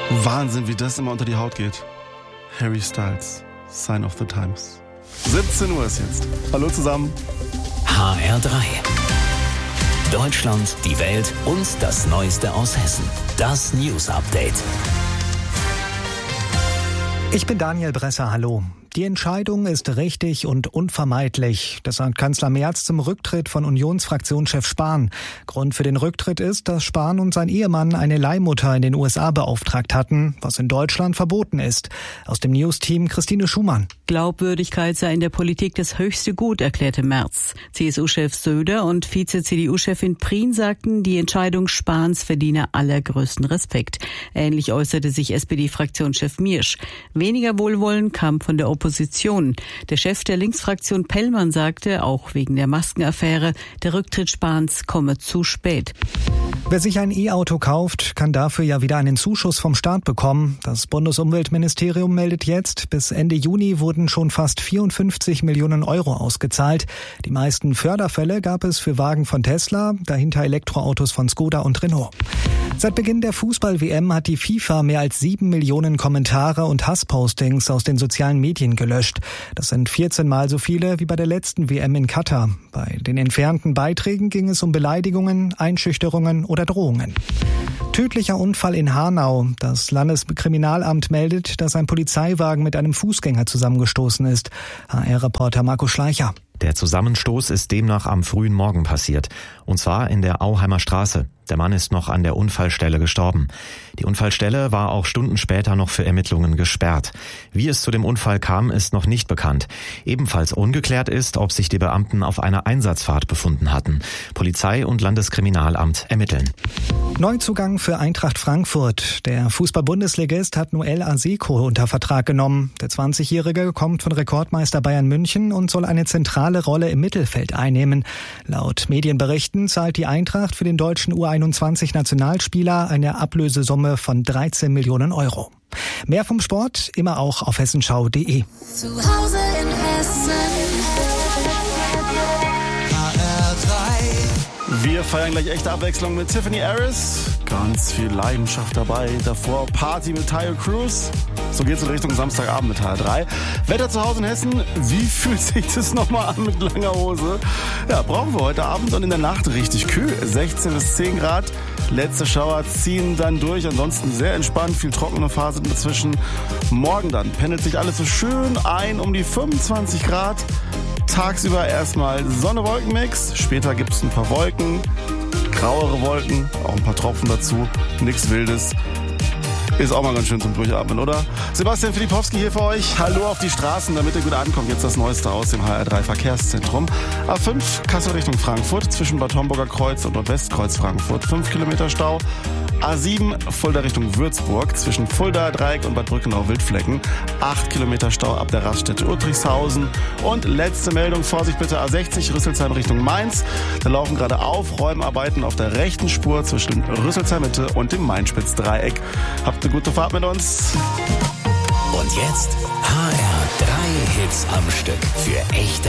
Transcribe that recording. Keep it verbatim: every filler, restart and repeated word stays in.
Wahnsinn, wie das immer unter die Haut geht. Harry Styles, Sign of the Times. siebzehn Uhr ist jetzt. Hallo zusammen. H R drei. Deutschland, die Welt und das Neueste aus Hessen. Das News Update. Ich bin Daniel Bresser, hallo. Die Entscheidung ist richtig und unvermeidlich. Das sagt Kanzler Merz zum Rücktritt von Unionsfraktionschef Spahn. Grund für den Rücktritt ist, dass Spahn und sein Ehemann eine Leihmutter in den U S A beauftragt hatten, was in Deutschland verboten ist. Aus dem News-Team Christine Schumann. Glaubwürdigkeit sei in der Politik das höchste Gut, erklärte Merz. C S U-Chef Söder und Vize-C D U-Chefin Prien sagten, die Entscheidung Spahns verdiene allergrößten Respekt. Ähnlich äußerte sich S P D-Fraktionschef Miersch. Weniger Wohlwollen kam von der Opposition. Der Chef der Linksfraktion Pellmann sagte, auch wegen der Maskenaffäre, der Rücktritt Spahns komme zu spät. Wer sich ein E-Auto kauft, kann dafür ja wieder einen Zuschuss vom Staat bekommen. Das Bundesumweltministerium meldet jetzt, bis Ende Juni wurden schon fast vierundfünfzig Millionen Euro ausgezahlt. Die meisten Förderfälle gab es für Wagen von Tesla, dahinter Elektroautos von Skoda und Renault. Seit Beginn der Fußball-W M hat die FIFA mehr als sieben Millionen Kommentare und Hasspostings aus den sozialen Medien gelöscht. Das sind vierzehn Mal so viele wie bei der letzten W M in Katar. Bei den entfernten Beiträgen ging es um Beleidigungen, Einschüchterungen oder Drohungen. Tödlicher Unfall in Hanau. Das Landeskriminalamt meldet, dass ein Polizeiwagen mit einem Fußgänger zusammengestoßen ist. H R-Reporter Marco Schleicher. Der Zusammenstoß ist demnach am frühen Morgen passiert. Und zwar in der Auheimer Straße. Der Mann ist noch an der Unfallstelle gestorben. Die Unfallstelle war auch Stunden später noch für Ermittlungen gesperrt. Wie es zu dem Unfall kam, ist noch nicht bekannt. Ebenfalls ungeklärt ist, ob sich die Beamten auf einer Einsatzfahrt befunden hatten. Polizei und Landeskriminalamt ermitteln. Neuzugang für Eintracht Frankfurt. Der Fußball-Bundesligist hat Noel Aseko unter Vertrag genommen. Der zwanzigjährige kommt von Rekordmeister Bayern München und soll eine zentrale Rolle im Mittelfeld einnehmen. Laut Medienberichten zahlt die Eintracht für den deutschen U einundzwanzig-Nationalspieler eine Ablösesumme von dreizehn Millionen Euro. Mehr vom Sport immer auch auf hessenschau punkt de. Zu Hause in Hessen. H R drei. Wir feiern gleich echte Abwechslung mit Tiffany Harris. Ganz viel Leidenschaft dabei. Davor Party mit Tayo Cruz. So geht's in Richtung Samstagabend mit H R drei. Wetter zu Hause in Hessen. Wie fühlt sich das nochmal an mit langer Hose? Ja, brauchen wir heute Abend und in der Nacht richtig kühl. sechzehn bis zehn Grad. Letzte Schauer ziehen dann durch. Ansonsten sehr entspannt. Viel trockene Phase dazwischen. Morgen dann pendelt sich alles so schön ein um die fünfundzwanzig Grad. Tagsüber erstmal Sonne-Wolken-Mix. Später gibt's ein paar Wolken. Grauere Wolken. Auch ein paar Tropfen dazu. Nichts Wildes. Ist auch mal ganz schön zum Durchatmen, oder? Sebastian Filipowski hier für euch. Hallo auf die Straßen, damit ihr gut ankommt. Jetzt das Neueste aus dem H R drei Verkehrszentrum. A fünf Kassel Richtung Frankfurt zwischen Bad Homburger Kreuz und Nordwestkreuz Frankfurt. fünf Kilometer Stau. A sieben Fulda Richtung Würzburg zwischen Fulda Dreieck und Bad Brückenau-Wildflecken. acht Kilometer Stau ab der Raststätte Uttrichshausen. Und letzte Meldung, Vorsicht bitte, A sechzig Rüsselsheim Richtung Mainz. Da laufen gerade Aufräumarbeiten auf der rechten Spur zwischen Rüsselsheim Mitte und dem Mainspitz-Dreieck. Habt eine gute Fahrt mit uns. Und jetzt H R drei Hits am Stück für echte